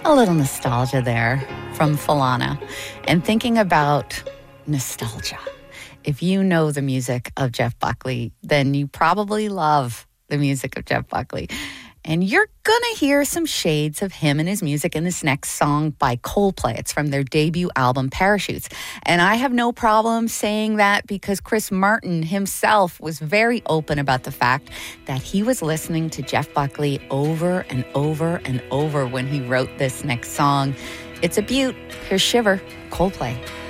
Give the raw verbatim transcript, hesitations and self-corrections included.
A little nostalgia there from Falana. And thinking about nostalgia. If you know the music of Jeff Buckley, then you probably love the music of Jeff Buckley. And you're going to hear some shades of him and his music in this next song by Coldplay. It's from their debut album, Parachutes. And I have no problem saying that because Chris Martin himself was very open about the fact that he was listening to Jeff Buckley over and over and over when he wrote this next song. It's a beaut. Here's Shiver, Coldplay.